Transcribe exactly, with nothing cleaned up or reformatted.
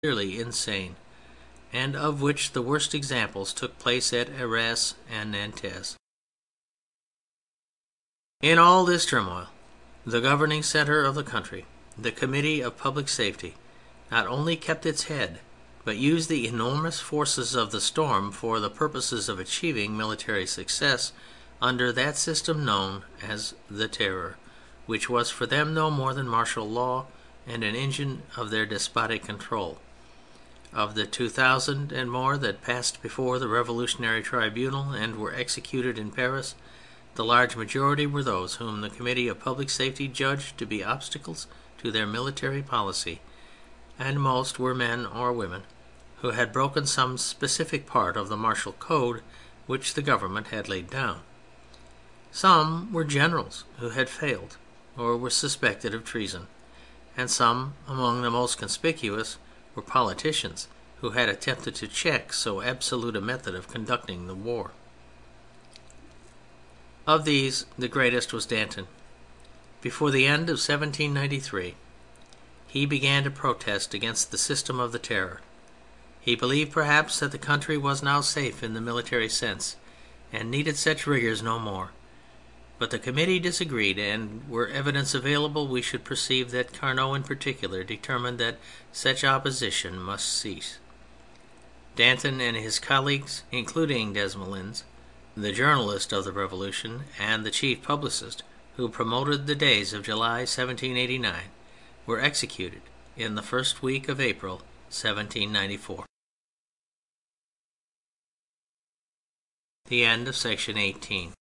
clearly insane, and of which the worst examples took place at Arras and Nantes. In all this turmoil, the governing centre of the country, the Committee of Public Safety, not only kept its head, but used the enormous forces of the storm for the purposes of achieving military success under that system known as the Terror, which was for them no more than martial law and an engine of their despotic control. Of the two thousand and more that passed before the Revolutionary Tribunal and were executed in Paris, the large majority were those whom the Committee of Public Safety judged to be obstacles to their military policy, and most were men or women who had broken some specific part of the martial code which the government had laid down. Some were generals who had failed or were suspected of treason, and some, among the most conspicuous, were politicians who had attempted to check so absolute a method of conducting the war. Of these the greatest was Danton. Before the end of seventeen ninety-three he began to protest against the system of the Terror. He believed perhaps that the country was now safe in the military sense and needed such rigours no more. But the Committee disagreed, and were evidence available we should perceive that Carnot in particular determined that such opposition must cease. Danton and his colleagues, including Desmoulins, the journalist of the Revolution and the chief publicist who promoted the days of July seventeen eighty-nine, were executed in the first week of April seventeen ninety-four. The end of section eighteen.